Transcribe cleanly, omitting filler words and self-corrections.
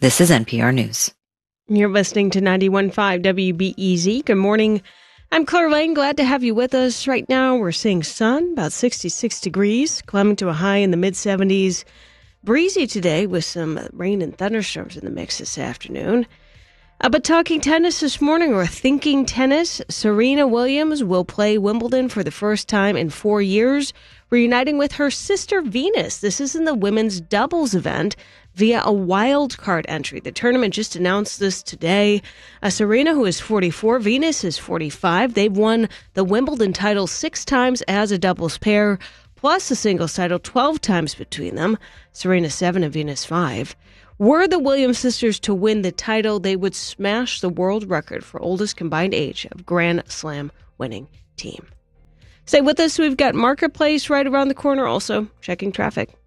This is NPR News. You're listening to 91.5 WBEZ. Good morning. I'm Claire Lane. Glad to have you with us. Right now, we're seeing sun, about 66 degrees, climbing to a high in the mid-70s. Breezy today with some rain and thunderstorms in the mix this afternoon. But talking tennis this morning, or thinking tennis, Serena Williams will play Wimbledon for the first time in 4 years, reuniting with her sister Venus. This is in the women's doubles event via a wild card entry. The tournament just announced this today. Serena, who is 44, Venus is 45. They've won the Wimbledon title 6 times as a doubles pair, plus a singles title 12 times between them. Serena 7 and Venus 5. Were the Williams sisters to win the title, they would smash the world record for oldest combined age of Grand Slam winning team. Stay with us. We've got Marketplace right around the corner, also checking traffic.